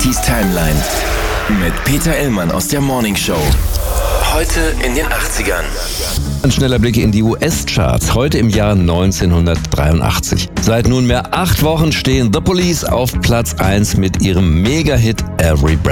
80s Timeline mit Peter Illmann aus der Morning Show. Heute in den 80ern. Ein schneller Blick in die US-Charts, heute im Jahr 1983. Seit nunmehr 8 Wochen stehen The Police auf Platz 1 mit ihrem Mega-Hit Every Breath